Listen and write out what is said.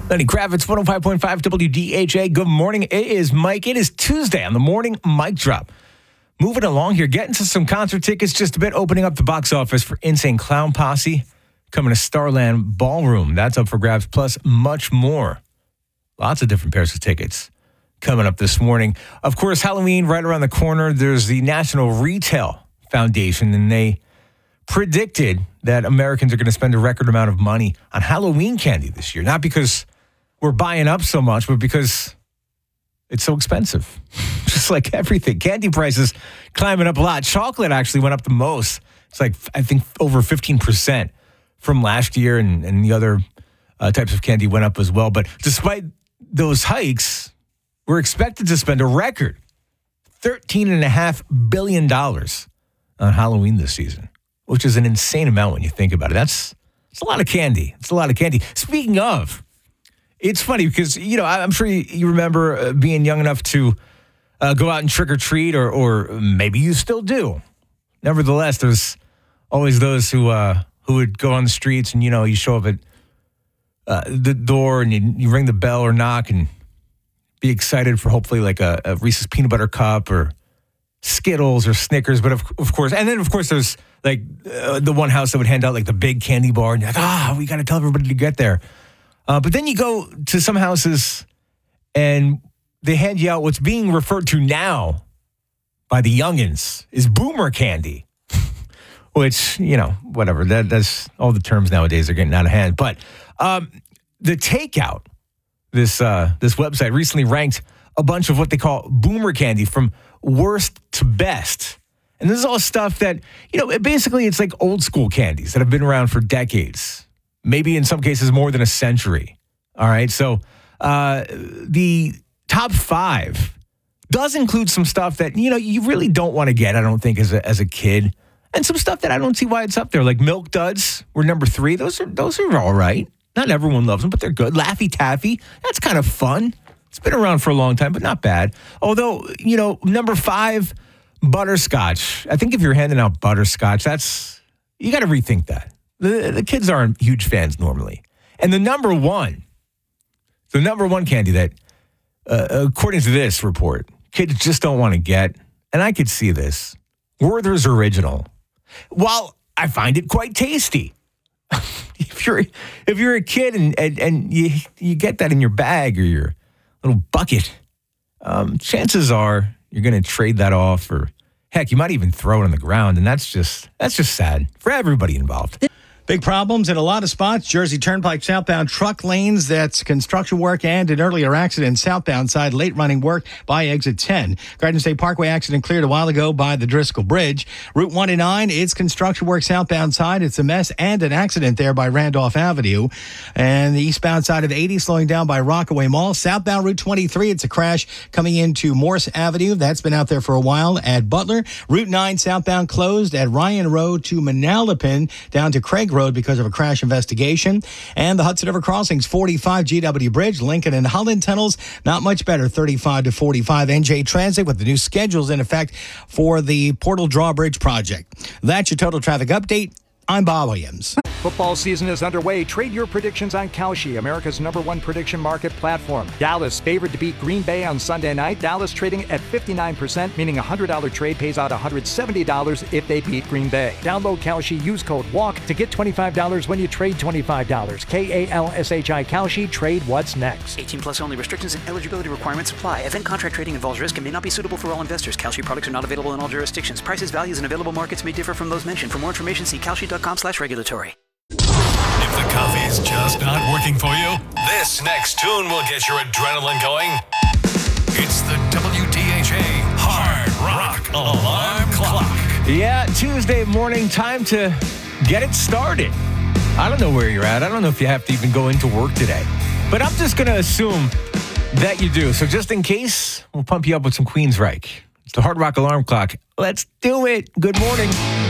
Lenny Kravitz, 105.5 WDHA. Good morning. It is Mike. It is Tuesday on the morning mic drop. Moving along here, getting to some concert tickets just a bit, opening up the box office for Insane Clown Posse, coming to Starland Ballroom. That's up for grabs, plus much more. Lots of different pairs of tickets coming up this morning. Of course, Halloween right around the corner. There's the National Retail Foundation, and they predicted that Americans are going to spend a record amount of money on Halloween candy this year. Not because we're buying up so much, but because it's so expensive. Just like everything. Candy prices climbing up a lot. Chocolate actually went up the most. It's like, I think, over 15% from last year, and the other types of candy went up as well. But despite those hikes, we're expected to spend a record $13.5 billion on Halloween this season, which is an insane amount when you think about it. It's a lot of candy. It's a lot of candy. Speaking of, it's funny because, I'm sure you remember being young enough to go out and trick or treat, or maybe you still do. Nevertheless, there's always those who would go on the streets and, you show up at the door and you ring the bell or knock and be excited for hopefully like a Reese's Peanut Butter Cup or Skittles or Snickers. But of course, and then of course there's like the one house that would hand out like the big candy bar and you're like, we got to tell everybody to get there. But then you go to some houses and they hand you out what's being referred to now by the youngins is boomer candy, which, whatever. That's all the terms nowadays are getting out of hand. But the Takeout, this website recently ranked a bunch of what they call boomer candy from worst to best. And this is all stuff that, basically it's like old school candies that have been around for decades. Maybe in some cases more than a century. All right. So the top 5 does include some stuff that, you really don't want to get, I don't think, as a kid. And some stuff that I don't see why it's up there. Like Milk Duds were number 3. Those are all right. Not everyone loves them, but they're good. Laffy Taffy, that's kind of fun. It's been around for a long time, but not bad. Although, number 5, Butterscotch. I think if you're handing out Butterscotch, you got to rethink that. The kids aren't huge fans normally. And the number one candy that, according to this report, kids just don't want to get, and I could see this, Werther's Original. While I find it quite tasty, if you're a kid and you get that in your bag or your little bucket, chances are you're going to trade that off, or heck, you might even throw it on the ground, and that's just sad for everybody involved. Big problems in a lot of spots. Jersey Turnpike southbound truck lanes. That's construction work and an earlier accident southbound side. Late running work by exit 10. Garden State Parkway accident cleared a while ago by the Driscoll Bridge. Route 1 and 9. It's construction work southbound side. It's a mess and an accident there by Randolph Avenue. And the eastbound side of 80 slowing down by Rockaway Mall. Southbound Route 23. It's a crash coming into Morse Avenue. That's been out there for a while at Butler. Route 9 southbound closed at Ryan Road to Manalapan down to Craig Road because of a crash investigation. And the Hudson River Crossings 45 GW Bridge, Lincoln and Holland tunnels, not much better, 35 to 45. NJ Transit with the new schedules in effect for the Portal Drawbridge project. That's your total traffic update. I'm Bob Williams. Football season is underway. Trade your predictions on Kalshi, America's #1 prediction market platform. Dallas favored to beat Green Bay on Sunday night. Dallas trading at 59%, meaning a $100 trade pays out $170 if they beat Green Bay. Download Kalshi, use code WALK to get $25 when you trade $25. KALSHI Kalshi, trade what's next. 18 plus only. Restrictions and eligibility requirements apply. Event contract trading involves risk and may not be suitable for all investors. Kalshi products are not available in all jurisdictions. Prices, values, and available markets may differ from those mentioned. For more information, see kalshi.com/regulatory. If the coffee's just not working for you, this next tune will get your adrenaline going. It's the WDHA Hard Rock Alarm Clock. Yeah, Tuesday morning, time to get it started. I don't know where you're at. I don't know if you have to even go into work today. But I'm just going to assume that you do. So just in case, we'll pump you up with some Queensryche. It's the Hard Rock Alarm Clock. Let's do it. Good morning.